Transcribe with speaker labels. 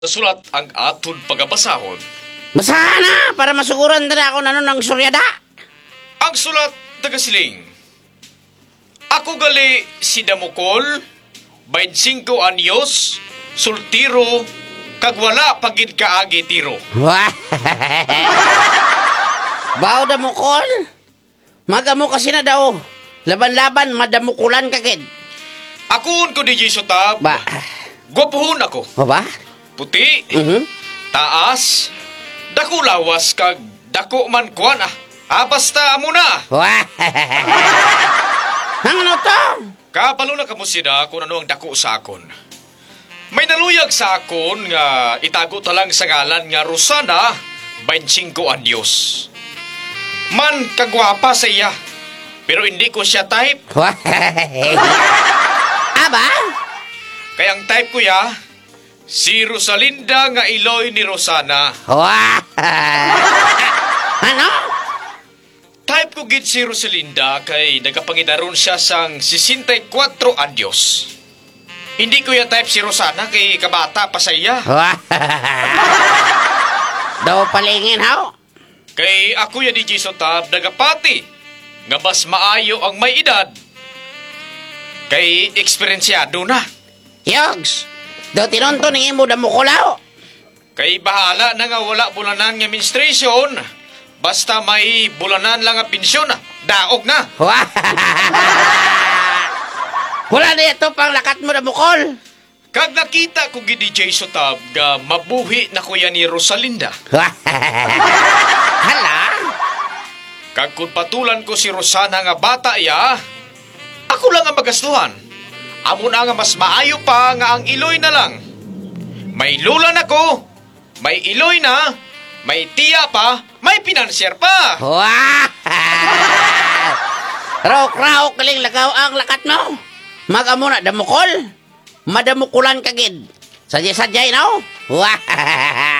Speaker 1: Sulat ang atod pagabasahon.
Speaker 2: Basahan na para masuguran na ako ng suryada.
Speaker 1: Ang sulat tagasiling. Ako gali si Damokol, 25 anyos, sultiro, kagwala pagid kaagi tiro.
Speaker 2: Bao damukol. Magamo kasi na daw. Laban-laban, madamukulan kagid.
Speaker 1: Akon ko di Tab.
Speaker 2: Ba?
Speaker 1: Gwapuhon ako.
Speaker 2: O ba?
Speaker 1: Puti,
Speaker 2: Mhm.
Speaker 1: taas, dako lawas kag dako man kuan ah. Basta amo na.
Speaker 2: Ang ano to?
Speaker 1: Kapalo na kamusida kung ano ang dako sa akon. May naluyag sa akon nga itago talang sa ngalan nga Rosana, 25 anyos. Man kagwapa sa iya, pero hindi ko siya type.
Speaker 2: Aba?
Speaker 1: Kaya ang type ko ya, si Rosalinda nga iloy ni Rosana.
Speaker 2: Ano?
Speaker 1: Type ko gid si Rosalinda kay nagapangidaron siya sang 64 anyos. Hindi ko ya type si Rosana kay kabata pa sa iya.
Speaker 2: Daw palingin haw.
Speaker 1: Kay ako ya di Tab nagapati nga mas maayo ang may edad. Kay eksperensyado na.
Speaker 2: Yogs, daw tinonto ni imo damukulaw.
Speaker 1: Kay bahala na nga wala bulanan nga menstruation. Basta may bulanan lang nga pensyon na. Daog na.
Speaker 2: Wala na ito pang lakat mo damukol.
Speaker 1: Kag nakita ko gid DJ Tab nga mabuhi na kuya ni Rosalinda.
Speaker 2: Hala?
Speaker 1: Kag kung patulan ko si Rosana nga bata ya, ako lang ang magastuhan. Amo na nga mas maayo pa nga ang iloy na lang. May lulan ako, may iloy na, may tiya pa, may pinansyar pa.
Speaker 2: Raok-raok kaling lagaw ang lakat mo. Magamo na damukol. Madamukulan kagid. Sadya-sadyay na.